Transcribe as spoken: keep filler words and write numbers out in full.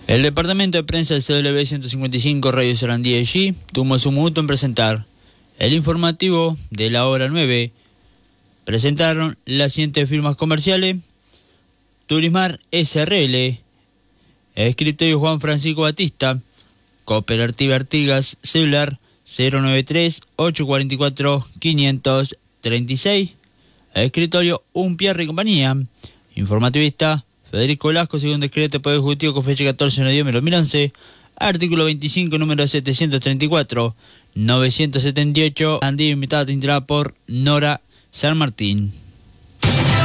El departamento de prensa del C W ciento cincuenta y cinco Radio Sarandí de G tuvo su mutuo en presentar el informativo de la hora nueve. Presentaron las siguientes firmas comerciales: Turismar S R L, Escritorio Juan Francisco Batista, Cooperativa Artigas, celular cero noventa y tres, ochocientos cuarenta y cuatro, quinientos treinta y seis, Escritorio Unpierre y Compañía, informativista Federico Velasco, según decreto de Poder Ejecutivo con fecha catorce de noviembre de dos mil once, artículo veinticinco, número setecientos treinta y cuatro, novecientos setenta y ocho, Andía invitada integrada por Nora San Martín.